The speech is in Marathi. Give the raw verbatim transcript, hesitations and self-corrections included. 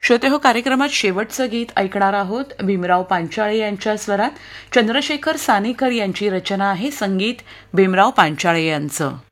श्रोते हो, कार्यक्रमात शेवटचं गीत ऐकणार आहोत. भीमराव पांचाळे यांच्या स्वरात चंद्रशेखर सानेकर यांची रचना आहे. संगीत भीमराव पांचाळे यांचं.